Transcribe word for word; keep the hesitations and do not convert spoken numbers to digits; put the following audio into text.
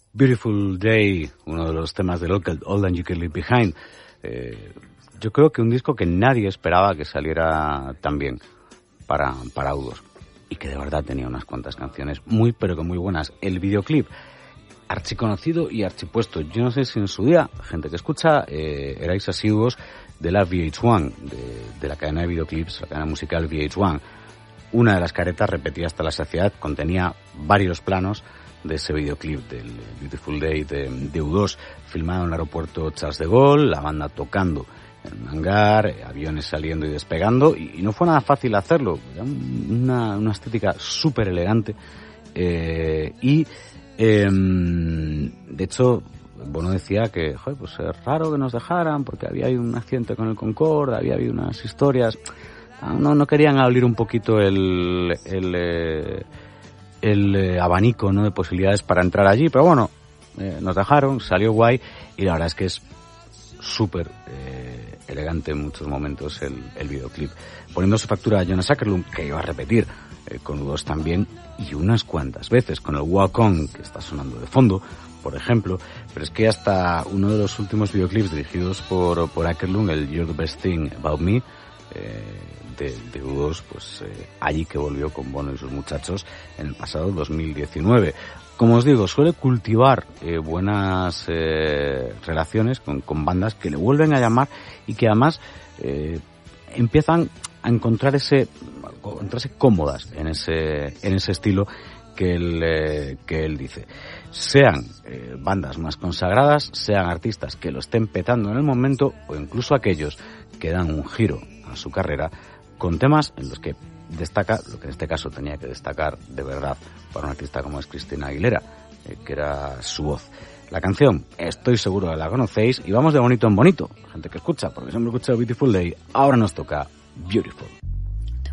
Beautiful Day, uno de los temas del All That You Can Leave Behind. Eh, yo creo que un disco que nadie esperaba que saliera tan bien para, para U dos. Y que de verdad tenía unas cuantas canciones muy, pero que muy buenas. El videoclip, archiconocido y archipuesto. Yo no sé si en su día, gente que escucha, eh, erais asiduos de la V H uno, de, de la cadena de videoclips, la cadena musical V H uno. Una de las caretas, repetida hasta la saciedad, contenía varios planos de ese videoclip del Beautiful Day de, de U dos, filmado en el aeropuerto Charles de Gaulle, la banda tocando en un hangar, aviones saliendo y despegando, y, y no fue nada fácil hacerlo. Era una, una estética súper elegante, eh, y eh, de hecho Bono decía que, joder, pues es raro que nos dejaran porque había habido un accidente con el Concorde, había habido unas historias, no, no querían abrir un poquito el el, eh, el eh, abanico, ¿no?, de posibilidades para entrar allí, pero bueno, eh, nos dejaron, salió guay, y la verdad es que es súper eh, elegante en muchos momentos el, el videoclip, poniendo su factura a Jonas Åkerlund, que iba a repetir eh, con U dos también, y unas cuantas veces, con el Walk On, que está sonando de fondo, por ejemplo, pero es que hasta uno de los últimos videoclips dirigidos por, por Åkerlund, el You're the Best Thing About Me, eh, de, de U dos, pues eh, allí que volvió con Bono y sus muchachos en el pasado dos mil diecinueve. Como os digo, suele cultivar eh, buenas eh, relaciones con, con bandas que le vuelven a llamar y que además eh, empiezan a encontrar ese, a encontrarse cómodas en ese, en ese estilo que él, eh, que él dice. Sean eh, bandas más consagradas, sean artistas que lo estén petando en el momento, o incluso aquellos que dan un giro a su carrera con temas en los que destaca lo que en este caso tenía que destacar de verdad para un artista como es Christina Aguilera, eh, que era su voz. La canción, estoy seguro que la conocéis, y vamos de bonito en bonito, gente que escucha, porque siempre he escuchado Beautiful Day, ahora nos toca Beautiful.